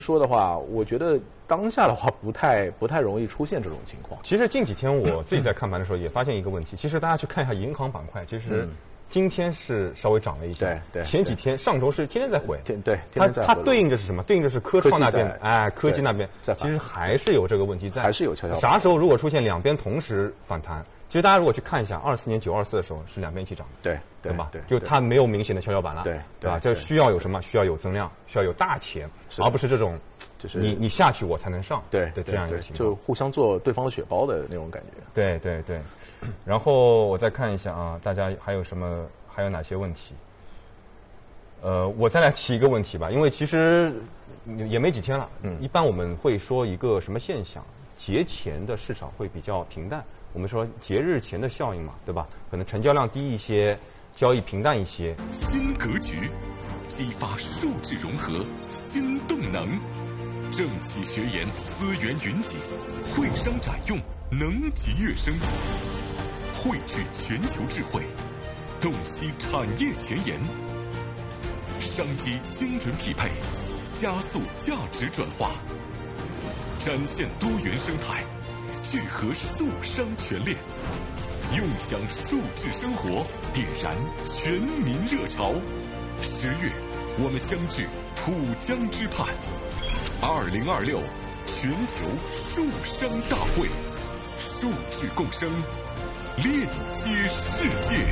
说的话，我觉得当下的话不太容易出现这种情况。 其实近几天我自己在看盘的时候也发现一个问题，其实大家去看一下银行板块，其实今天是稍微涨了一下， 对， 前几天上周是天天在回，它对应着是什么？对应着是科创那边，科技那边，其实还是有这个问题在， 还是有跷跷板。 啥时候如果出现两边同时反弹？其实大家如果去看一下，24年9、24的时候是两边一起涨的，对吧？就它没有明显的跷跷板了，对吧？这需要有什么？需要有增量，需要有大钱，而不是这种就是你下去我才能上， 对这样一个情况， 就互相做对方的血包的那种感觉。 对。然后我再看一下啊，大家还有哪些问题？我再来提一个问题吧，因为其实也没几天了，一般我们会说一个什么现象？节前的市场会比较平淡。我们说节日前的效应嘛，对吧？可能成交量低一些，交易平淡一些。 新格局，激发数字融合新动能，政企学研资源云集，会商展用能级跃升，汇聚全球智慧，洞悉产业前沿，商机精准匹配，加速价值转化，展现多元生态。聚合数商全链，用享数字生活，点燃全民热潮。10月，我们相聚浦江之畔，2026全球数商大会，数字共生，链接世界。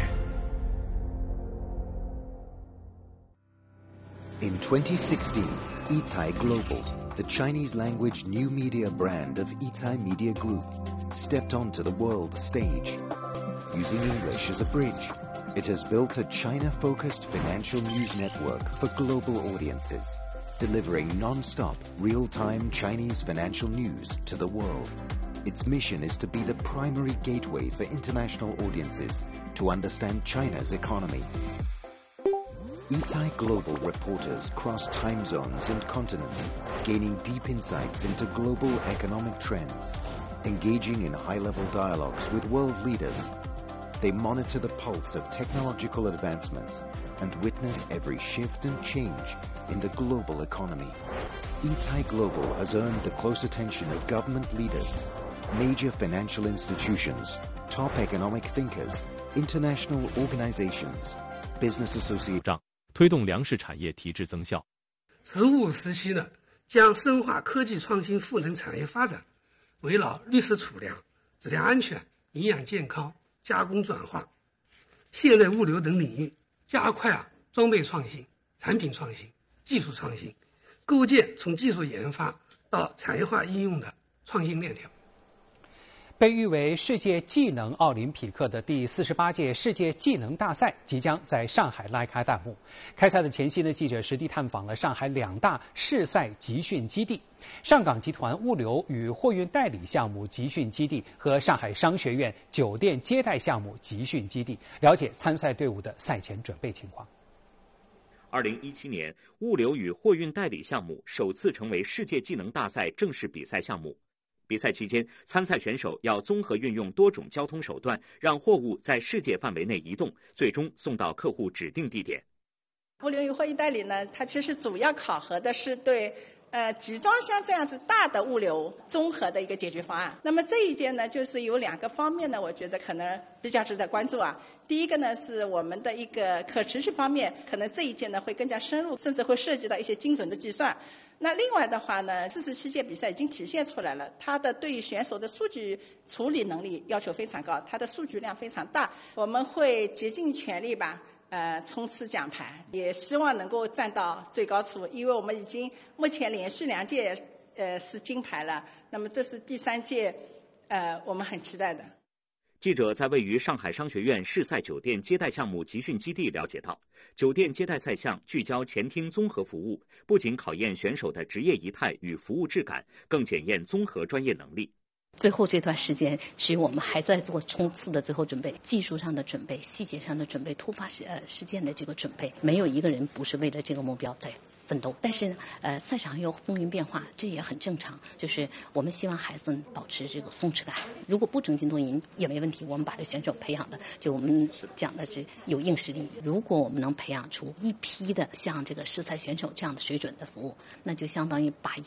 In 2016, Yitai Global, the Chinese language new media brand of Yitai Media Group, stepped onto the world stage. Using English as a bridge, it has built a China-focused financial news network for global audiences, delivering non-stop, real-time Chinese financial news to the world. Its mission is to be the primary gateway for international audiences to understand China's economy. Yitai Global reporters cross time zones and continents, gaining deep insights into global economic trends, engaging in high-level dialogues with world leaders. They monitor the pulse of technological advancements and witness every shift and change in the global economy. Yitai Global has earned the close attention of government leaders, major financial institutions, top economic thinkers, international organizations, business associations. 推动粮食产业提质增效。 15时期呢，将深化科技创新赋能产业发展，围绕绿色储粮、质量安全、营养健康、加工转化、现代物流等领域，加快装备创新、产品创新、技术创新，构建从技术研发到产业化应用的创新链条。 被誉为世界技能奥林匹克的第48届世界技能大赛即将在上海拉开大幕。开赛的前夕呢，记者实地探访了上海2大试赛集训基地：上港集团物流与货运代理项目集训基地和上海商学院酒店接待项目集训基地，了解参赛队伍的赛前准备情况。 2017年，物流与货运代理项目首次成为世界技能大赛正式比赛项目。比赛期间，参赛选手要综合运用多种交通手段，让货物在世界范围内移动，最终送到客户指定地点。 物流与货运代理呢，它其实主要考核的是对集装箱这样子大的物流综合的一个解决方案。那么这一届呢，就是有2个方面呢，我觉得可能比较值得关注啊。第一个呢，是我们的一个可持续方面，可能这一届呢会更加深入，甚至会涉及到一些精准的计算。那另外的话呢，47届比赛已经体现出来了，它的对于选手的数据处理能力要求非常高，它的数据量非常大。我们会竭尽全力吧，冲刺奖牌，也希望能够站到最高处，因为我们已经目前连续2届是金牌了，那么这是第3届，我们很期待的。 记者在位于上海商学院试赛酒店接待项目集训基地了解到，酒店接待赛项聚焦前厅综合服务，不仅考验选手的职业仪态与服务质感，更检验综合专业能力。 最后这段时间，其实我们还在做冲刺的最后准备，技术上的准备、细节上的准备、突发事件的这个准备，没有一个人不是为了这个目标在奋斗。但是呢，赛场有风云变化，这也很正常。就是我们希望孩子保持这个松弛感，如果不争金夺银也没问题。我们把这选手培养的，就我们讲的是有硬实力。如果我们能培养出一批的像这个世赛选手这样的水准的服务，那就相当于把